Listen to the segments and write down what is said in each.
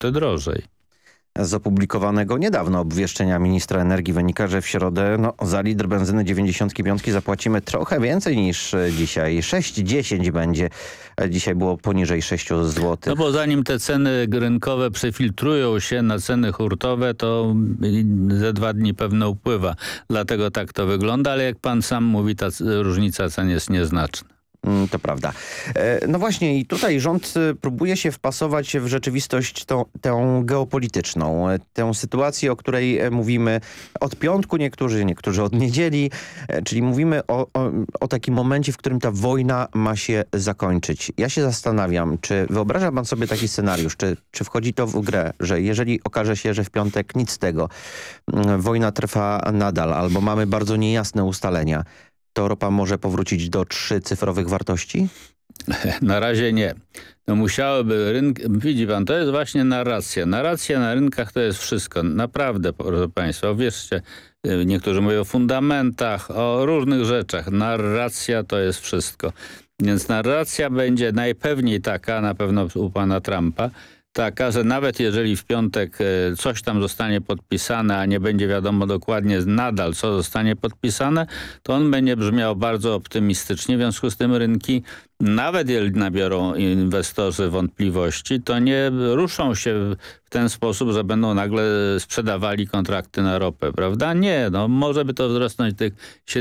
zł drożej. Z opublikowanego niedawno obwieszczenia ministra energii wynika, że w środę za litr benzyny 95 zapłacimy trochę więcej niż dzisiaj. 6,10 będzie. Dzisiaj było poniżej 6 zł. No bo zanim te ceny rynkowe przefiltrują się na ceny hurtowe, to ze 2 dni pewno upływa. Dlatego tak to wygląda, ale jak pan sam mówi, ta różnica cen jest nieznaczna. To prawda. No właśnie i tutaj rząd próbuje się wpasować w rzeczywistość tę geopolityczną. Tę sytuację, o której mówimy od piątku, niektórzy od niedzieli. Czyli mówimy o takim momencie, w którym ta wojna ma się zakończyć. Ja się zastanawiam, czy wyobraża pan sobie taki scenariusz, czy wchodzi to w grę, że jeżeli okaże się, że w piątek nic z tego, wojna trwa nadal albo mamy bardzo niejasne ustalenia, to ropa może powrócić do 3-cyfrowych wartości? Na razie nie. No musiałyby widzi pan, to jest właśnie narracja. Narracja na rynkach to jest wszystko. Naprawdę, proszę państwa, wierzcie, niektórzy mówią o fundamentach, o różnych rzeczach. Narracja to jest wszystko. Więc narracja będzie najpewniej taka, na pewno u pana Trumpa, taka, że nawet jeżeli w piątek coś tam zostanie podpisane, a nie będzie wiadomo dokładnie nadal, co zostanie podpisane, to on będzie brzmiał bardzo optymistycznie. W związku z tym rynki, nawet jeżeli nabiorą inwestorzy wątpliwości, to nie ruszą się w ten sposób, że będą nagle sprzedawali kontrakty na ropę, prawda? Nie, no może by to wzrosnąć tych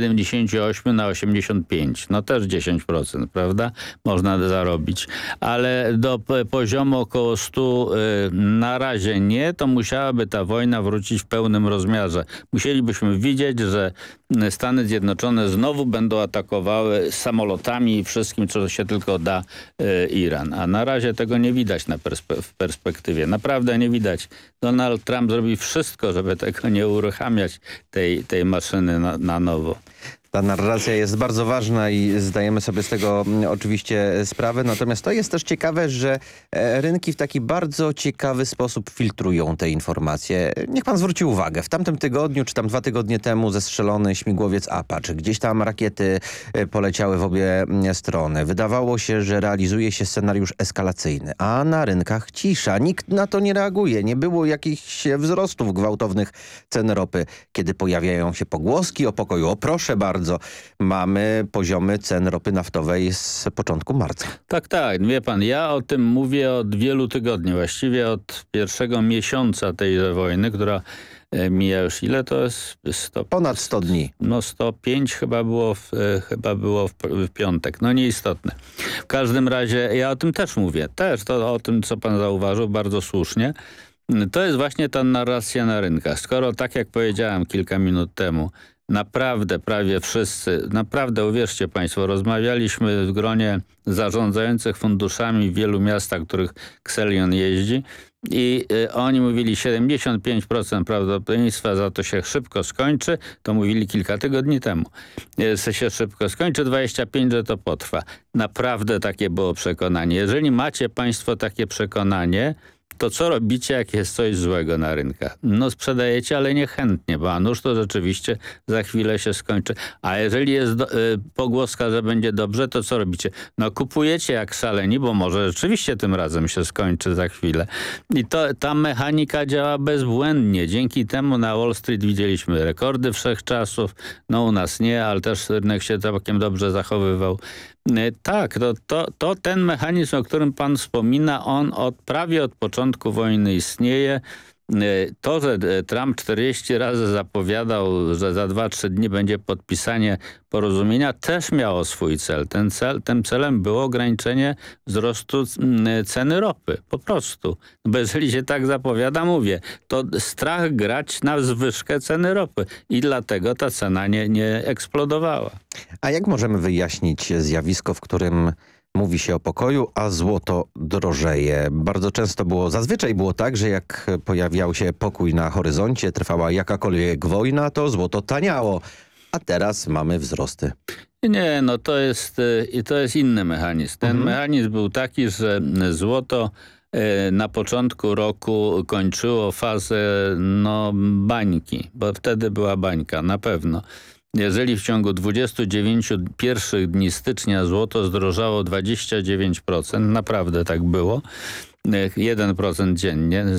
78 na 85, no też 10%, prawda? Można zarobić, ale do poziomu około 100 na razie nie, to musiałaby ta wojna wrócić w pełnym rozmiarze. Musielibyśmy widzieć, że Stany Zjednoczone znowu będą atakowały samolotami i wszystkim, co się tylko da Iran. A na razie tego nie widać w perspektywie. Naprawdę nie widać. Donald Trump zrobi wszystko, żeby tego nie uruchamiać, tej maszyny na nowo. Ta narracja jest bardzo ważna i zdajemy sobie z tego oczywiście sprawę. Natomiast to jest też ciekawe, że rynki w taki bardzo ciekawy sposób filtrują te informacje. Niech pan zwróci uwagę. W tamtym tygodniu, czy tam 2 tygodnie temu zestrzelony śmigłowiec Apache. Gdzieś tam rakiety poleciały w obie strony. Wydawało się, że realizuje się scenariusz eskalacyjny. A na rynkach cisza. Nikt na to nie reaguje. Nie było jakichś wzrostów gwałtownych cen ropy. Kiedy pojawiają się pogłoski o pokoju, o proszę bardzo, mamy poziomy cen ropy naftowej z początku marca. Tak, wie pan, ja o tym mówię od wielu tygodni, właściwie od pierwszego miesiąca tej wojny, która mija już ile to jest? Ponad 100 dni. No 105 chyba było w piątek. No nieistotne. W każdym razie ja o tym też mówię. Też to o tym, co pan zauważył bardzo słusznie. To jest właśnie ta narracja na rynkach. Skoro, tak jak powiedziałem kilka minut temu, naprawdę prawie wszyscy, naprawdę uwierzcie państwo, rozmawialiśmy w gronie zarządzających funduszami w wielu miastach, w których Xelion jeździ i oni mówili 75% prawdopodobieństwa, za to się szybko skończy, to mówili kilka tygodni temu. Się szybko skończy, 25%, że to potrwa. Naprawdę takie było przekonanie. Jeżeli macie państwo takie przekonanie, to co robicie, jak jest coś złego na rynkach? No sprzedajecie, ale niechętnie, bo a nuż to rzeczywiście za chwilę się skończy. A jeżeli jest pogłoska, że będzie dobrze, to co robicie? No kupujecie jak szaleni, bo może rzeczywiście tym razem się skończy za chwilę. I ta mechanika działa bezbłędnie. Dzięki temu na Wall Street widzieliśmy rekordy wszechczasów. No u nas nie, ale też rynek się całkiem dobrze zachowywał. Tak, to ten mechanizm, o którym pan wspomina, on prawie od początku wojny istnieje. To, że Trump 40 razy zapowiadał, że za 2-3 dni będzie podpisanie porozumienia, też miało swój cel. Tym celem było ograniczenie wzrostu ceny ropy. Po prostu. Bo jeżeli się tak zapowiada, mówię, to strach grać na zwyżkę ceny ropy. I dlatego ta cena nie eksplodowała. A jak możemy wyjaśnić zjawisko, w którym mówi się o pokoju, a złoto drożeje? Zazwyczaj było tak, że jak pojawiał się pokój na horyzoncie, trwała jakakolwiek wojna, to złoto taniało. A teraz mamy wzrosty. Nie, no to jest inny mechanizm. Ten mechanizm był taki, że złoto na początku roku kończyło fazę bańki, bo wtedy była bańka, na pewno. Jeżeli w ciągu 29 pierwszych dni stycznia złoto zdrożało 29%, naprawdę tak było, 1% dziennie